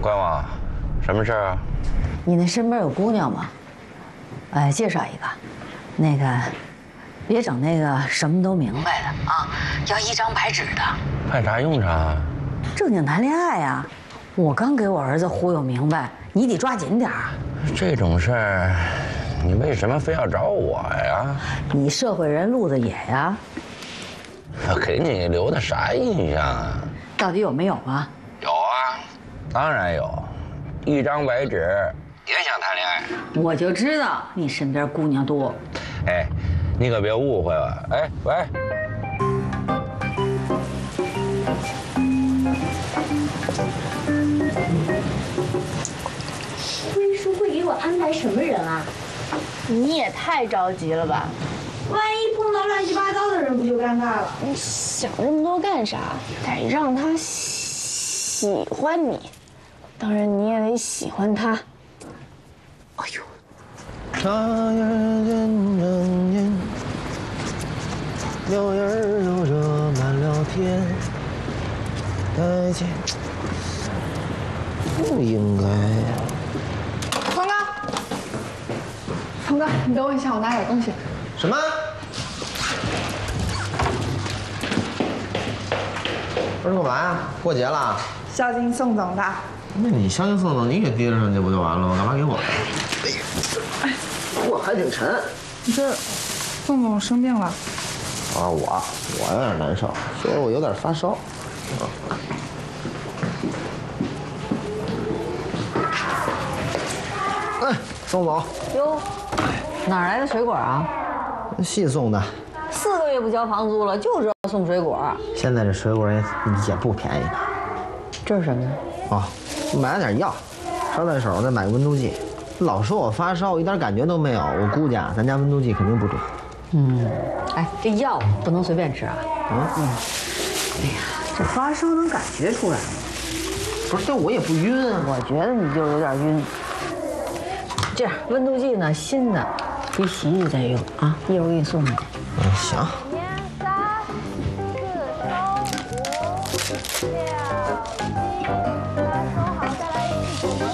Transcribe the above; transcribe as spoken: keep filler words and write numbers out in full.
关王，什么事儿啊？ 你那身边有姑娘吗？哎，介绍一个，那个，别整那个什么都明白的啊，要一张白纸的。 派啥用场？ 正经谈恋爱呀！我刚给我儿子忽悠明白，你得抓紧点儿。 这种事儿，你为什么非要找我呀？ 你社会人路子野呀。 我给你留的啥印象啊？ 到底有没有啊？ 有啊，当然有，一张白纸也想谈恋爱。 我就知道你身边姑娘多。 哎，你可别误会了。哎，喂。 魏叔会给我安排什么人啊？ 你也太着急了吧！ 万一碰到乱七八糟的人，不就尴尬了？ 你想这么多干啥？得让他喜欢你，当然你也得喜欢他。 哎呦， 茶叶人人烟，柳叶又惹满了天。再见，不应该呀。 方哥，方哥，你等我一下，我拿点东西。 什么？不是干嘛呀？过节了？ 孝敬宋总的。 那你相信宋总，你给提了上去不就完了吗？干嘛给我？哎呀，我还挺沉。 你这，宋总生病了。 啊，我我有点难受，说我有点发烧。啊。哎，宋总。 哟，哪来的水果啊？ 系送的。 四个月不交房租了，就知道送水果。 现在这水果也也不便宜。 这是什么呀？ 哦，买了点药，捎带手再买个温度计。老说我发烧，一点感觉都没有。我估计啊，咱家温度计肯定不准。 嗯，哎，这药不能随便吃啊。 嗯嗯。 哎呀，这发烧能感觉出来吗？ 不是，但我也不晕啊。 我觉得你就有点晕。这样，温度计呢，新的，给洗洗再用啊，一会儿给你送上去。 嗯，行。